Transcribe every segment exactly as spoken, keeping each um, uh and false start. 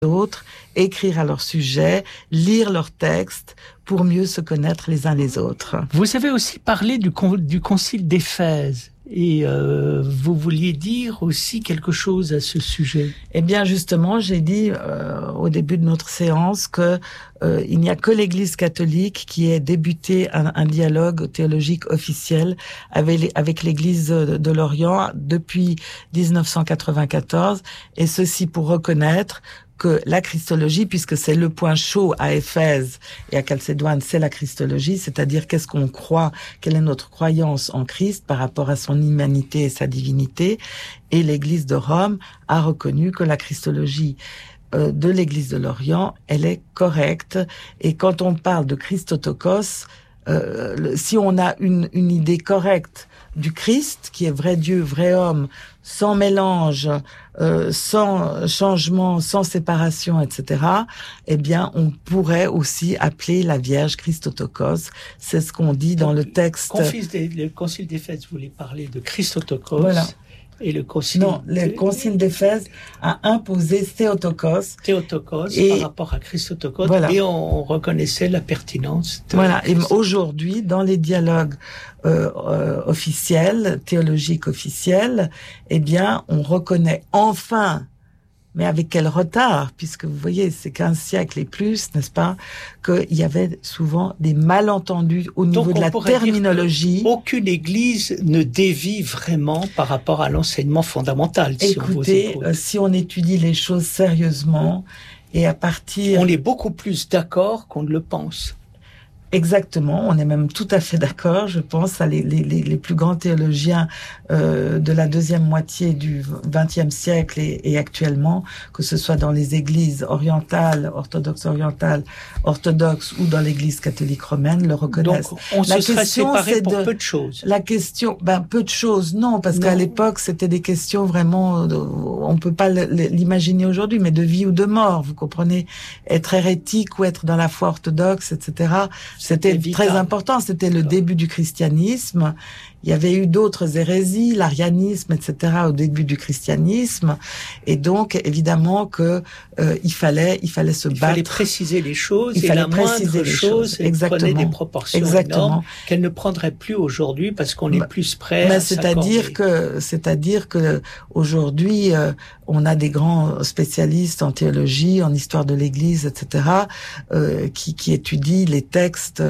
d'autres, écrire à leur sujet, lire leurs textes pour mieux se connaître les uns les autres. Vous avez aussi parlé du, con, du concile d'Éphèse et euh, vous vouliez dire aussi quelque chose à ce sujet. Eh bien justement, j'ai dit euh, au début de notre séance que euh, il n'y a que l'Église catholique qui ait débuté un, un dialogue théologique officiel avec, avec l'Église de, de l'Orient depuis dix-neuf cent quatre-vingt-quatorze, et ceci pour reconnaître que la Christologie, puisque c'est le point chaud à Éphèse et à Chalcédoine, c'est la Christologie, c'est-à-dire qu'est-ce qu'on croit, quelle est notre croyance en Christ par rapport à son humanité et sa divinité. Et l'Église de Rome a reconnu que la Christologie euh, de l'Église de l'Orient, elle est correcte. Et quand on parle de Christotokos, euh, le, si on a une, une idée correcte du Christ, qui est vrai Dieu, vrai homme, sans mélange, euh, sans changement, sans séparation, et cetera, eh bien, on pourrait aussi appeler la Vierge Christotokos. C'est ce qu'on dit dans le texte. Le concile d'Éphèse voulait parler de Christotokos. Voilà. Et le concile... Non, le concile d'Éphèse a imposé Théotokos. Théotokos et, par rapport à Christotokos. Voilà. Et on reconnaissait la pertinence de... Voilà. Et aujourd'hui, dans les dialogues euh, euh, officiels, théologiques officiels, eh bien, on reconnaît enfin, mais avec quel retard, puisque vous voyez, c'est quinze siècles et plus, n'est-ce pas, qu'il y avait souvent des malentendus au niveau Donc, de la terminologie. Aucune église ne dévie vraiment par rapport à l'enseignement fondamental. Si Écoutez, on euh, si on étudie les choses sérieusement, et à partir... On est beaucoup plus d'accord qu'on ne le pense. Exactement, on est même tout à fait d'accord, je pense, à les, les, les plus grands théologiens euh, de la deuxième moitié du vingtième siècle et, et actuellement, que ce soit dans les églises orientales, orthodoxes orientales, orthodoxes ou dans l'église catholique romaine, le reconnaissent. Donc, on la se serait question, séparé pour de, peu de choses. La question, ben, peu de choses, non, parce non. qu'à l'époque, c'était des questions vraiment, on peut pas l'imaginer aujourd'hui, mais de vie ou de mort, vous comprenez, être hérétique ou être dans la foi orthodoxe, et cetera. C'était très important, c'était le début du christianisme. Il y avait eu d'autres hérésies, l'arianisme, et cetera au début du christianisme. Et donc, évidemment que euh, il fallait, il fallait se il battre. Il fallait préciser les choses. Il et fallait la préciser les choses. Exactement. Prenait des proportions Exactement. énormes qu'elle ne prendrait plus aujourd'hui parce qu'on est bah, plus prêt bah, à c'est-à-dire que, c'est-à-dire que aujourd'hui, euh, on a des grands spécialistes en théologie, en histoire de l'Église, et cetera, euh, qui, qui étudient les textes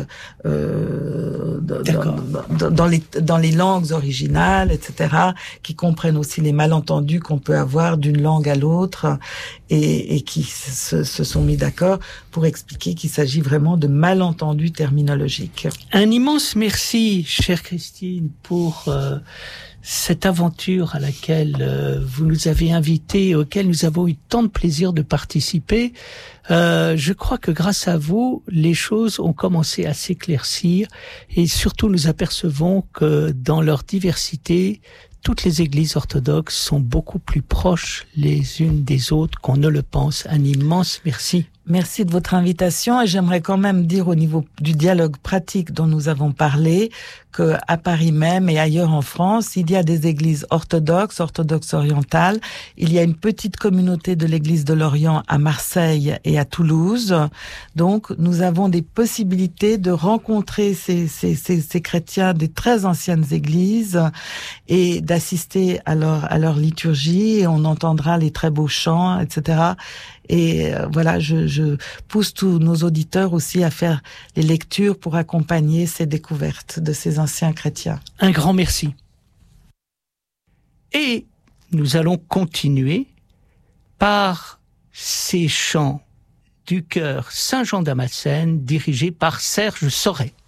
euh, dans, dans, dans les dans les langues originales, et cetera, qui comprennent aussi les malentendus qu'on peut avoir d'une langue à l'autre, et, et qui se, se sont mis d'accord pour expliquer qu'il s'agit vraiment de malentendus terminologiques. Un immense merci, chère Christine, pour euh, cette aventure à laquelle euh, vous nous avez invités et auquel nous avons eu tant de plaisir de participer. Euh, je crois que grâce à vous, les choses ont commencé à s'éclaircir et surtout nous apercevons que dans leur diversité, toutes les églises orthodoxes sont beaucoup plus proches les unes des autres qu'on ne le pense. Un immense merci. Merci de votre invitation et j'aimerais quand même dire au niveau du dialogue pratique dont nous avons parlé que à Paris même et ailleurs en France, il y a des églises orthodoxes, orthodoxes orientales. Il y a une petite communauté de l'église de l'Orient à Marseille et à Toulouse. Donc, nous avons des possibilités de rencontrer ces, ces, ces, ces chrétiens des très anciennes églises et d'assister à leur, à leur liturgie et on entendra les très beaux chants, et cetera. Et euh, voilà, je, je pousse tous nos auditeurs aussi à faire les lectures pour accompagner ces découvertes de ces anciens chrétiens. Un grand merci. Et nous allons continuer par ces chants du chœur Saint-Jean-Damascène dirigés par Serge Sauret.